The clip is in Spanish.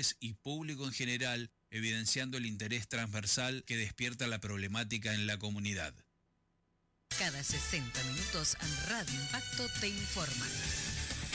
autores y público en general, evidenciando el interés transversal que despierta la problemática en la comunidad. Cada 60 minutos Radio Impacto te informa.